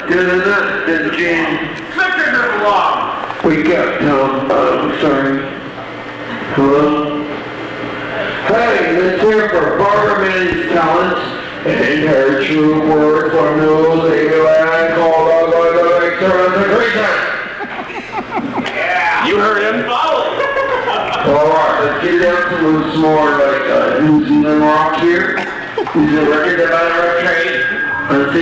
Did Gene? Victor never long. Wake up, Tom. I'm sorry. Hello? Hey, let's hear for Barbara Manny's talents and her true word for news. A called out by the Victor. That's a great time. Yeah. You heard him. Alright, let's get down to some more like New Zealand rock here. These are records about our train.